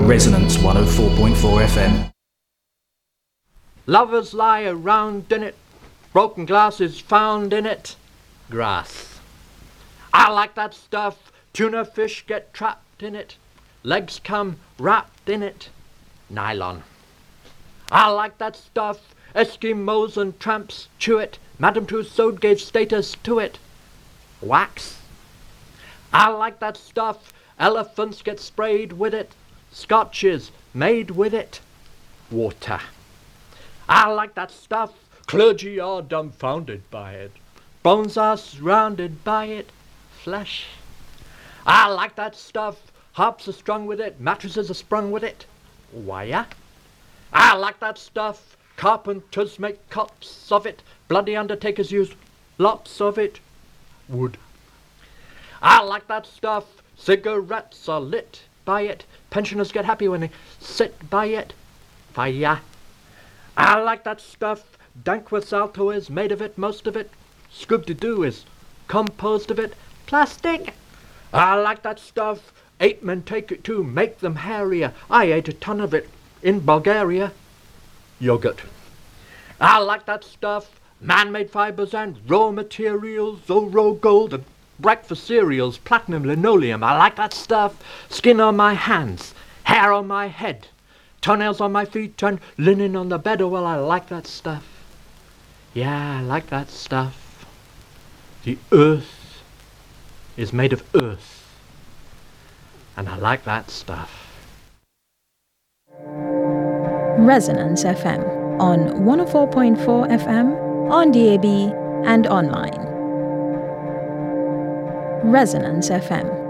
Resonance 104.4 FM. Lovers lie around in it, broken glass is found in it. Grass. I like that stuff, tuna fish get trapped in it, legs come wrapped in it. Nylon. I like that stuff, Eskimos and tramps chew it, Madame Tussauds gave status to it. Wax. I like that stuff, elephants get sprayed with it, Scotch is made with it. Water. I like that stuff, clergy are dumbfounded by it, bones are surrounded by it. Flesh. I like that stuff, harps are strung with it, mattresses are sprung with it. Wire. I like that stuff, carpenters make cots of it, bloody undertakers use lots of it. Wood. I like that stuff, cigarettes are lit by it, pensioners get happy when they sit by it. Fire. I like that stuff, Dankworth Salto is made of it, most of it. Scoob-de-Doo is composed of it. Plastic. I like that stuff, 8 men take it to make them hairier. I ate a ton of it in Bulgaria. Yogurt. I like that stuff, man-made fibers and raw materials, Zorro gold and breakfast cereals, platinum linoleum. I like that stuff, skin on my hands, hair on my head, toenails on my feet and linen on the bed. Oh, well, I like that stuff. Yeah, I like that stuff. The earth is made of earth, and I like that stuff. Resonance FM on 104.4 FM, on DAB and online. Resonance FM.